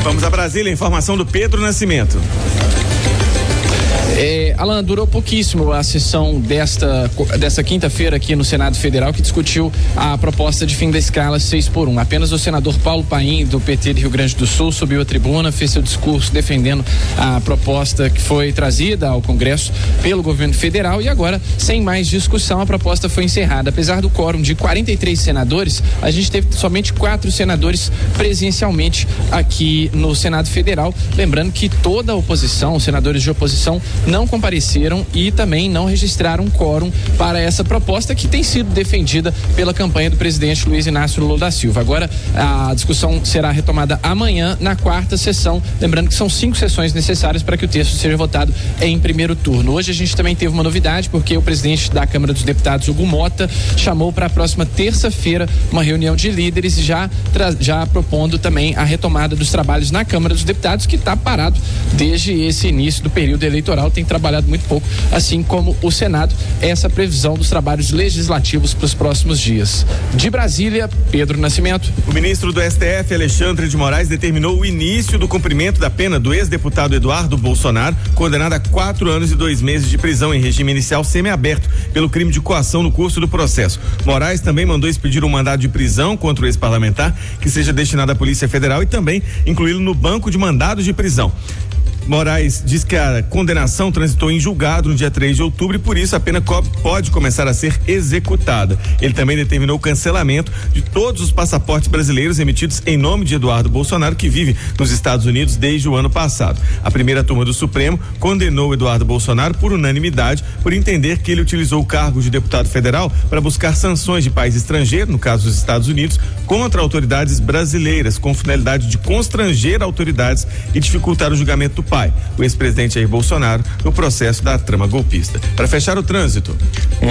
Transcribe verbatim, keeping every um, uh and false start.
Vamos a Brasília, informação do Pedro Nascimento. É, Alan, durou pouquíssimo a sessão desta, desta quinta-feira aqui no Senado Federal, que discutiu a proposta de fim da escala seis por um. Apenas o senador Paulo Paim, do P T de Rio Grande do Sul, subiu à tribuna, fez seu discurso defendendo a proposta que foi trazida ao Congresso pelo governo federal, e agora, sem mais discussão, a proposta foi encerrada. Apesar do quórum de quarenta e três senadores, a gente teve somente quatro senadores presencialmente aqui no Senado Federal. Lembrando que toda a oposição, os senadores de oposição, não compareceram e também não registraram quórum para essa proposta que tem sido defendida pela campanha do presidente Luiz Inácio Lula da Silva. Agora a discussão será retomada amanhã na quarta sessão, lembrando que são cinco sessões necessárias para que o texto seja votado em primeiro turno. Hoje a gente também teve uma novidade, porque o presidente da Câmara dos Deputados, Hugo Mota, chamou para a próxima terça-feira uma reunião de líderes, já, já propondo também a retomada dos trabalhos na Câmara dos Deputados, que está parado desde esse início do período eleitoral, tem trabalhado muito pouco, assim como o Senado. Essa previsão dos trabalhos legislativos para os próximos dias. De Brasília, Pedro Nascimento. O ministro do S T F, Alexandre de Moraes, determinou o início do cumprimento da pena do ex-deputado Eduardo Bolsonaro, condenado a quatro anos e dois meses de prisão em regime inicial semiaberto pelo crime de coação no curso do processo. Moraes também mandou expedir um mandado de prisão contra o ex-parlamentar, que seja destinado à Polícia Federal, e também incluí-lo no banco de mandados de prisão. Moraes diz que a condenação transitou em julgado no dia três de outubro e por isso a pena pode começar a ser executada. Ele também determinou o cancelamento de todos os passaportes brasileiros emitidos em nome de Eduardo Bolsonaro, que vive nos Estados Unidos desde o ano passado. A primeira turma do Supremo condenou Eduardo Bolsonaro por unanimidade por entender que ele utilizou o cargo de deputado federal para buscar sanções de país estrangeiro, no caso dos Estados Unidos, contra autoridades brasileiras, com finalidade de constranger autoridades e dificultar o julgamento do pai, o ex-presidente Jair Bolsonaro, no processo da trama golpista. Para fechar o trânsito. Um